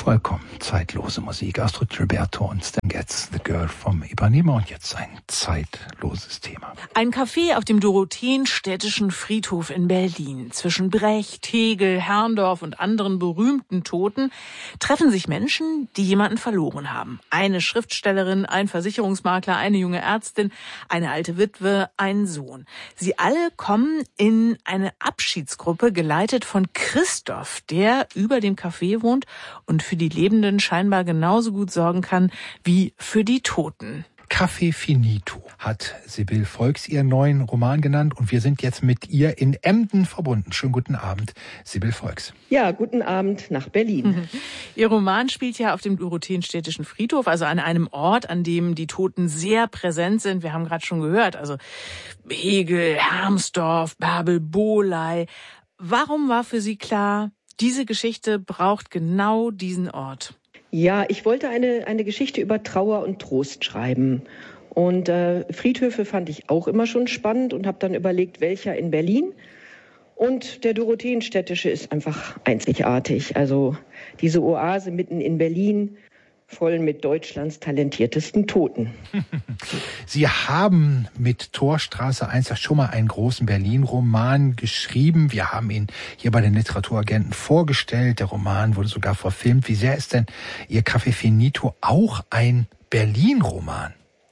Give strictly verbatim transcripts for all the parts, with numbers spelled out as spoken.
Vollkommen zeitlose Musik. Astrid Gilberto und Stan Getz, The Girl from Ipanema. Und jetzt ein zeitloses Thema. Ein Café auf dem Dorotheenstädtischen Friedhof in Berlin. Zwischen Brecht, Hegel, Herrndorf und anderen berühmten Toten treffen sich Menschen, die jemanden verloren haben. Eine Schriftstellerin, ein Versicherungsmakler, eine junge Ärztin, eine alte Witwe, ein Sohn. Sie alle kommen in eine Abschiedsgruppe, geleitet von Christoph, der über dem Café wohnt und für die Lebenden scheinbar genauso gut sorgen kann wie für die Toten. Café Finito hat Sibylle Volks ihren neuen Roman genannt und wir sind jetzt mit ihr in Emden verbunden. Schönen guten Abend, Sibylle Volks. Ja, guten Abend nach Berlin. Mhm. Ihr Roman spielt ja auf dem Dorotheenstädtischen Friedhof, also an einem Ort, an dem die Toten sehr präsent sind. Wir haben gerade schon gehört, also Hegel, Hermsdorf, Bärbel, Bohley. Warum war für Sie klar, diese Geschichte braucht genau diesen Ort? Ja, ich wollte eine, eine Geschichte über Trauer und Trost schreiben. Und äh, Friedhöfe fand ich auch immer schon spannend und habe dann überlegt, welcher in Berlin. Und der Dorotheenstädtische ist einfach einzigartig. Also diese Oase mitten in Berlin, voll mit Deutschlands talentiertesten Toten. Sie haben mit Torstraße eins schon mal einen großen Berlin-Roman geschrieben. Wir haben ihn hier bei den Literaturagenten vorgestellt. Der Roman wurde sogar verfilmt. Wie sehr ist denn Ihr Café Finito auch ein Berlin-Roman?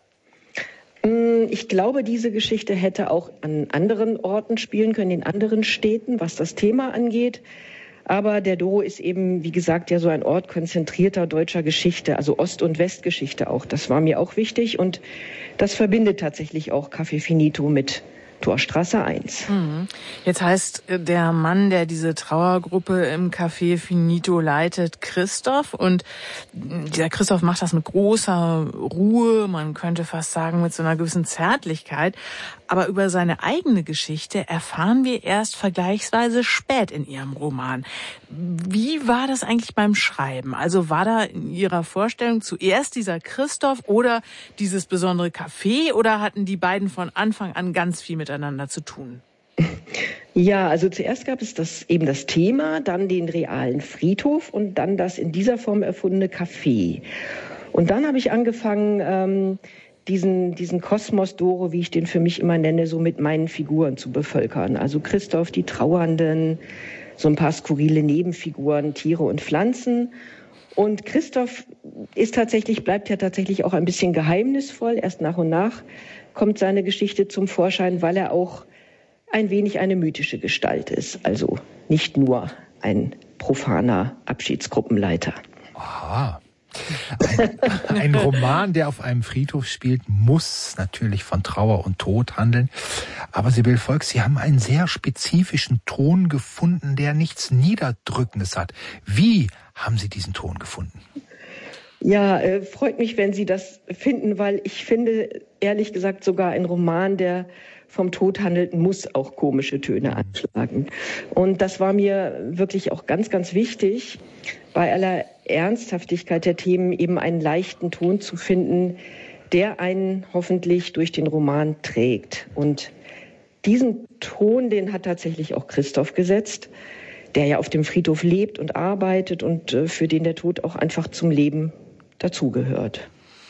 Ich glaube, diese Geschichte hätte auch an anderen Orten spielen können, in anderen Städten, was das Thema angeht. Aber der Doro ist eben, wie gesagt, ja so ein Ort konzentrierter deutscher Geschichte, also Ost- und Westgeschichte auch. Das war mir auch wichtig und das verbindet tatsächlich auch Café Finito mit Torstraße eins. Jetzt heißt der Mann, der diese Trauergruppe im Café Finito leitet, Christoph. Und dieser Christoph macht das mit großer Ruhe, man könnte fast sagen mit so einer gewissen Zärtlichkeit. Aber über seine eigene Geschichte erfahren wir erst vergleichsweise spät in Ihrem Roman. Wie war das eigentlich beim Schreiben? Also war da in Ihrer Vorstellung zuerst dieser Christoph oder dieses besondere Café oder hatten die beiden von Anfang an ganz viel miteinander zu tun? Ja, also zuerst gab es das eben das Thema, dann den realen Friedhof und dann das in dieser Form erfundene Café. Und dann habe ich angefangen, ähm, diesen, diesen Kosmos Doro, wie ich den für mich immer nenne, so mit meinen Figuren zu bevölkern. Also Christoph, die Trauernden, so ein paar skurrile Nebenfiguren, Tiere und Pflanzen. Und Christoph ist tatsächlich, bleibt ja tatsächlich auch ein bisschen geheimnisvoll. Erst nach und nach kommt seine Geschichte zum Vorschein, weil er auch ein wenig eine mythische Gestalt ist. Also nicht nur ein profaner Abschiedsgruppenleiter. Aha. Ein, ein Roman, der auf einem Friedhof spielt, muss natürlich von Trauer und Tod handeln. Aber Sibylle Volks, Sie haben einen sehr spezifischen Ton gefunden, der nichts Niederdrückendes hat. Wie haben Sie diesen Ton gefunden? Ja, äh, freut mich, wenn Sie das finden, weil ich finde, ehrlich gesagt, sogar ein Roman, der vom Tod handelt, muss auch komische Töne anschlagen. Und das war mir wirklich auch ganz, ganz wichtig, bei aller Ernsthaftigkeit der Themen eben einen leichten Ton zu finden, der einen hoffentlich durch den Roman trägt. Und diesen Ton, den hat tatsächlich auch Christoph gesetzt, der ja auf dem Friedhof lebt und arbeitet und für den der Tod auch einfach zum Leben dazugehört.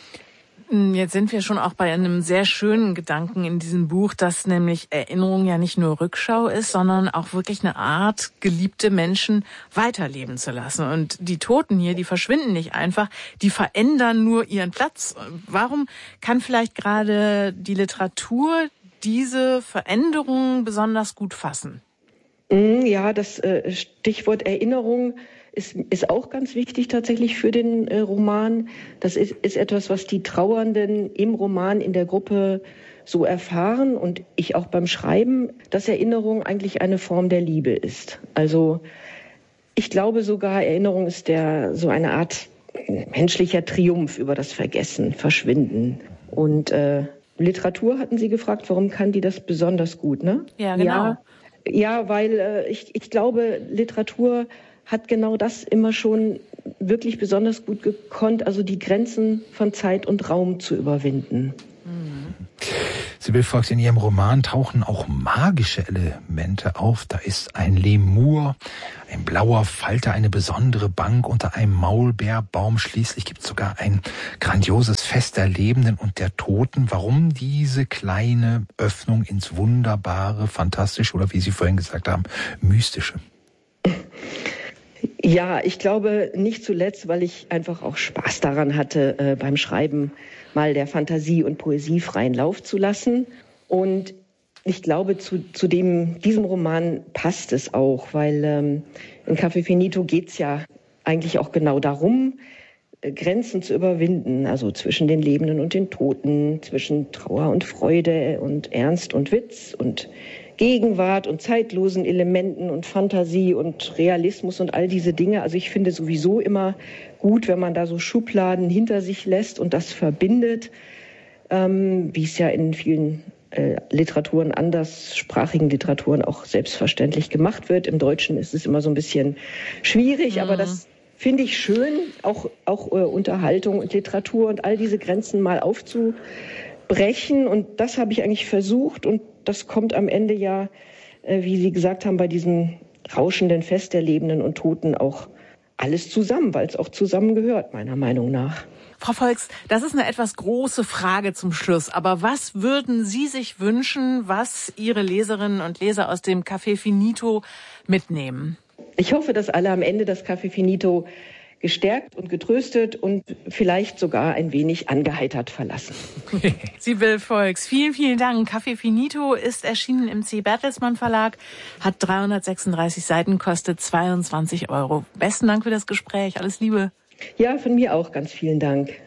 Jetzt sind wir schon auch bei einem sehr schönen Gedanken in diesem Buch, dass nämlich Erinnerung ja nicht nur Rückschau ist, sondern auch wirklich eine Art, geliebte Menschen weiterleben zu lassen. Und die Toten hier, die verschwinden nicht einfach, die verändern nur ihren Platz. Warum kann vielleicht gerade die Literatur diese Veränderungen besonders gut fassen? Ja, das Stichwort Erinnerung Ist, ist auch ganz wichtig tatsächlich für den äh, Roman. Das ist, ist etwas, was die Trauernden im Roman in der Gruppe so erfahren und ich auch beim Schreiben, dass Erinnerung eigentlich eine Form der Liebe ist. Also ich glaube sogar, Erinnerung ist der so eine Art menschlicher Triumph über das Vergessen, Verschwinden. Und äh, Literatur hatten Sie gefragt, warum kann die das besonders gut, ne? Ja, genau. Ja, ja weil äh, ich, ich glaube, Literatur hat genau das immer schon wirklich besonders gut gekonnt, also die Grenzen von Zeit und Raum zu überwinden. Mhm. Sibylle Volks, in Ihrem Roman tauchen auch magische Elemente auf. Da ist ein Lemur, ein blauer Falter, eine besondere Bank unter einem Maulbeerbaum. Schließlich gibt es sogar ein grandioses Fest der Lebenden und der Toten. Warum diese kleine Öffnung ins Wunderbare, Fantastische oder wie Sie vorhin gesagt haben, Mystische? Ja, ich glaube nicht zuletzt, weil ich einfach auch Spaß daran hatte, äh, beim Schreiben mal der Fantasie und Poesie freien Lauf zu lassen. Und ich glaube, zu, zu dem, diesem Roman passt es auch, weil ähm, in Café Finito geht es ja eigentlich auch genau darum, äh, Grenzen zu überwinden, also zwischen den Lebenden und den Toten, zwischen Trauer und Freude und Ernst und Witz und Gegenwart und zeitlosen Elementen und Fantasie und Realismus und all diese Dinge. Also ich finde sowieso immer gut, wenn man da so Schubladen hinter sich lässt und das verbindet, ähm, wie es ja in vielen äh, Literaturen, anderssprachigen Literaturen auch selbstverständlich gemacht wird. Im Deutschen ist es immer so ein bisschen schwierig, mhm. aber das finde ich schön, auch, auch äh, Unterhaltung und Literatur und all diese Grenzen mal aufzubrechen. Und das habe ich eigentlich versucht und das kommt am Ende ja, äh, wie Sie gesagt haben, bei diesem rauschenden Fest der Lebenden und Toten auch alles zusammen, weil es auch zusammengehört, meiner Meinung nach. Frau Volks, das ist eine etwas große Frage zum Schluss. Aber was würden Sie sich wünschen, was Ihre Leserinnen und Leser aus dem Café Finito mitnehmen? Ich hoffe, dass alle am Ende das Café Finito gestärkt und getröstet und vielleicht sogar ein wenig angeheitert verlassen. Sibylle Volks, vielen, vielen Dank. Café Finito ist erschienen im C. Bertelsmann Verlag, hat dreihundertsechsunddreißig Seiten, kostet zweiundzwanzig Euro. Besten Dank für das Gespräch. Alles Liebe. Ja, von mir auch ganz vielen Dank.